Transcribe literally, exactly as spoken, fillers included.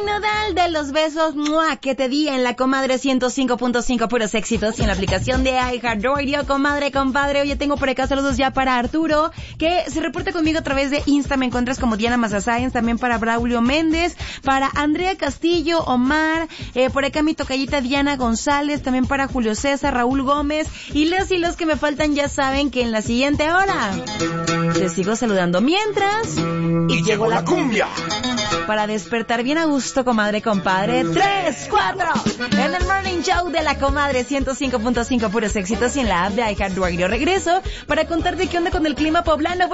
Nodal de los besos ¡mua! Que te di en la comadre ciento cinco punto cinco puros éxitos y en la aplicación de iHeartRadio, comadre, compadre. Oye, tengo por acá saludos ya para Arturo, que se reporta conmigo a través de Insta, me encuentras como Diana Mazasáenz, también para Braulio Méndez, para Andrea Castillo, Omar, eh, por acá mi tocallita Diana González, también para Julio César, Raúl Gómez, y las y los que me faltan ya saben que en la siguiente hora te sigo saludando mientras y llegó la cumbia para despertar bien a gusto, comadre, compadre. Tres, cuatro, en el Morning Show de la comadre ciento cinco punto cinco puros éxitos y en la app de iHeartRadio. Regreso para contarte qué onda con el clima poblano.